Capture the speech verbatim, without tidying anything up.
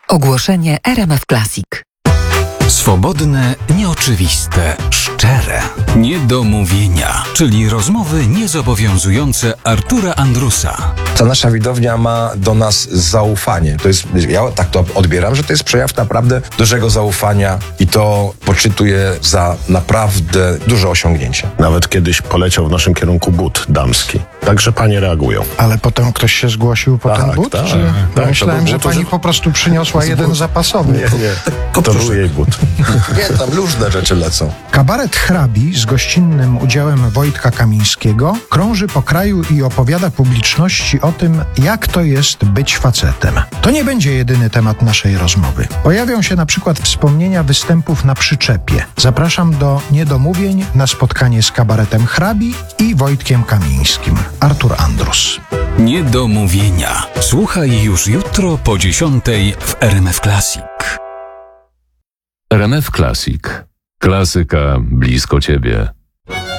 Ogłoszenie R M F Classic. Swobodne, nieoczywiste, szczere. Niedomówienia, czyli rozmowy niezobowiązujące Artura Andrusa. Ta nasza widownia ma do nas zaufanie. To jest, ja tak to odbieram, że to jest przejaw naprawdę dużego zaufania i to poczytuję za naprawdę duże osiągnięcie. Nawet kiedyś poleciał w naszym kierunku but damski. Także panie reagują. Ale potem ktoś się zgłosił po Tak, ten but? tak, Czy... tak, Myślałem, to że był but, pani że- po prostu przyniosła jeden zapasowy. Nie, nie. To był jej but. Nie, tam różne rzeczy lecą. Kabaret Hrabi z gościnnym udziałem Wojtka Kamińskiego krąży po kraju i opowiada publiczności o tym, jak to jest być facetem. To nie będzie jedyny temat naszej rozmowy. Pojawią się na przykład wspomnienia występów na przyczepie. Zapraszam do Niedomówień na spotkanie z kabaretem Hrabi i Wojtkiem Kamińskim. Artur Andrus. Niedomówienia. Słuchaj już jutro po dziesiątej w R M F Classic. R M F Classic. Klasyka blisko ciebie.